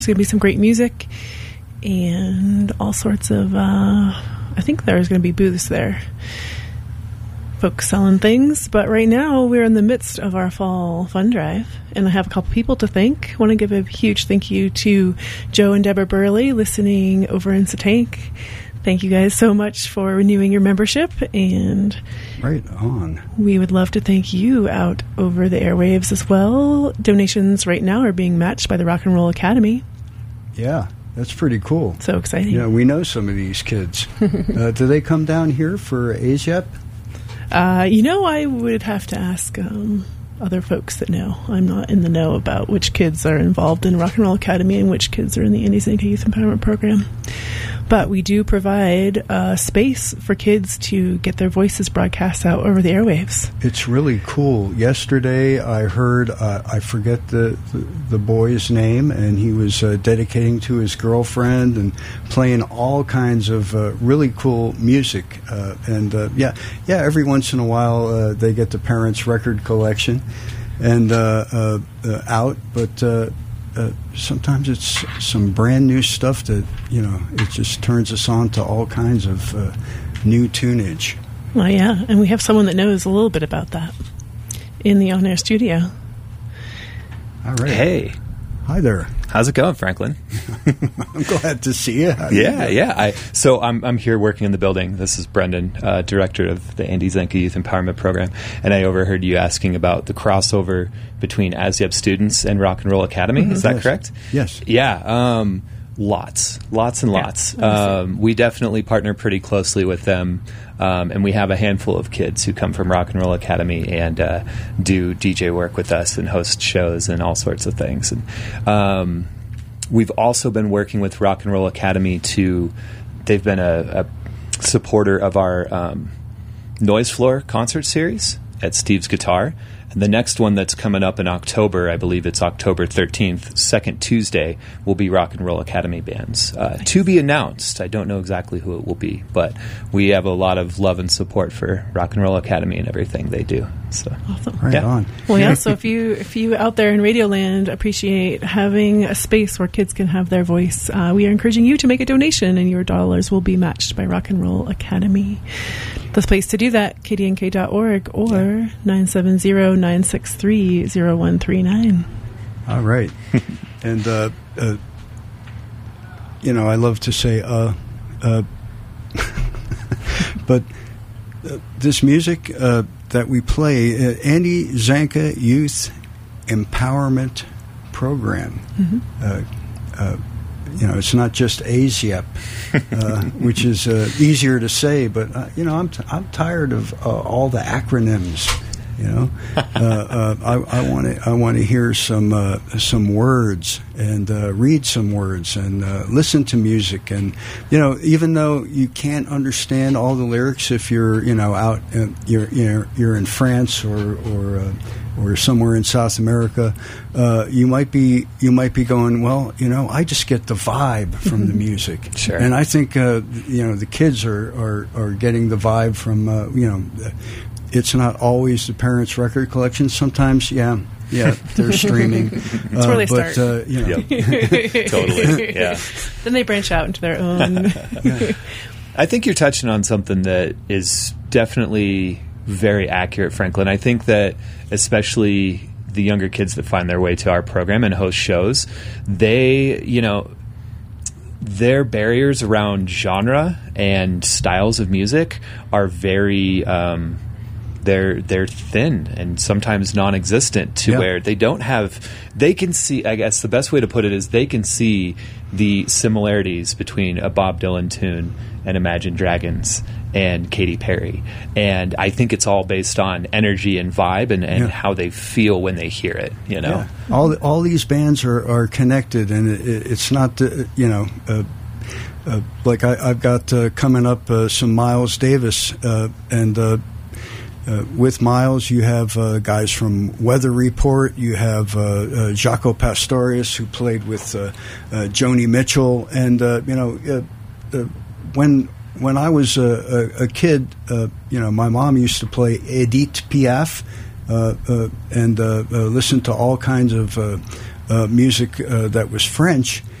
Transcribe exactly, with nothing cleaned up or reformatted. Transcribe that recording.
going to be some great music and all sorts of, uh, I think there's going to be booths there. Folks selling things. But right now, we're in the midst of our fall fund drive, and I have a couple people to thank. I want to give a huge thank you to Joe and Deborah Burley listening over in Satank. Thank you guys so much for renewing your membership, and right on. We would love to thank you out over the airwaves as well. Donations right now are being matched by the Rock and Roll Academy. Yeah, that's pretty cool. So exciting. Yeah, we know some of these kids. uh, do they come down here for A S Y E P? Uh, you know, I would have to ask um, other folks that know. I'm not in the know about which kids are involved in Rock and Roll Academy and which kids are in the Andy Zanca Youth Empowerment Program. But we do provide a space for kids to get their voices broadcast out over the airwaves. It's really cool. Yesterday I heard, uh, I forget the, the, the boy's name, and he was uh, dedicating to his girlfriend and playing all kinds of uh, really cool music. Uh, and uh, yeah, yeah, every once in a while uh, they get the parents' record collection and uh, uh, uh, out, but uh, Uh, sometimes it's some brand new stuff that, you know, it just turns us on to all kinds of uh, new tunage. Well, yeah, and we have someone that knows a little bit about that in the on-air studio. All right. Hey. Hi there. How's it going, Franklin? I'm glad to see you. How yeah, you yeah. I, so I'm I'm here working in the building. This is Brendan, uh, director of the Andy Zanca Youth Empowerment Program, and I overheard you asking about the crossover between A S Y E P students and Rock and Roll Academy. Mm-hmm. Is that yes. correct? Yes. Yeah. Um, lots, lots and lots. Yeah, um, we definitely partner pretty closely with them, um, and we have a handful of kids who come from Rock and Roll Academy and uh, do D J work with us and host shows and all sorts of things. And um, we've also been working with Rock and Roll Academy to. They've been a, a supporter of our um, Noise Floor concert series at Steve's Guitar. And the next one that's coming up in October, I believe it's October thirteenth, second Tuesday, will be Rock and Roll Academy bands. Uh, nice. To be announced. I don't know exactly who it will be, but we have a lot of love and support for Rock and Roll Academy and everything they do. So, awesome. Right yeah. on. Well, yeah, so if you if you out there in Radioland appreciate having a space where kids can have their voice, uh, we are encouraging you to make a donation, and your dollars will be matched by Rock and Roll Academy. The place to do that, k d n k dot org or nine seven zero, nine six three, zero one three nine. All right. And, uh, uh, you know, I love to say, uh, uh, but uh, this music uh, that we play, uh, Andy Zanca Youth Empowerment Program, Mm-hmm. uh, uh, you know, it's not just A S Y E P, uh, which is uh, easier to say, but, uh, you know, I'm, t- I'm tired of uh, all the acronyms. You know, uh, uh, I want to I want to hear some uh, some words and uh, read some words and uh, listen to music, and you know, even though you can't understand all the lyrics, if you're you know out uh, you're you're you're in France or or uh, or somewhere in South America, uh, you might be you might be going, well, you know, I just get the vibe from the music, sure. And I think uh, you know the kids are, are, are getting the vibe from uh, you know. It's not always the parents' record collection. Sometimes, yeah, yeah, they're streaming. That's uh, where they but, start. Uh, you know. Yep. Totally, yeah. Then they branch out into their own. Yeah. I think you're touching on something that is definitely very accurate, Franklin. I think that especially the younger kids that find their way to our program and host shows, they, you know, their barriers around genre and styles of music are very... Um, They're they're thin and sometimes non-existent to yeah. where they don't have. They can see. I guess the best way to put it is they can see the similarities between a Bob Dylan tune and Imagine Dragons and Katy Perry, and I think it's all based on energy and vibe and, and yeah. how they feel when they hear it. You know, yeah. all all these bands are, are connected, and it, it's not uh, you know. Uh, uh, like I, I've got uh, coming up uh, some Miles Davis uh, and. Uh, Uh, with Miles, you have uh, guys from Weather Report. You have uh, uh, Jaco Pastorius, who played with uh, uh, Joni Mitchell. And uh, you know, uh, uh, when when I was a, a, a kid, uh, you know, my mom used to play Edith Piaf uh, uh, and uh, uh, listen to all kinds of uh, uh, music uh, that was French,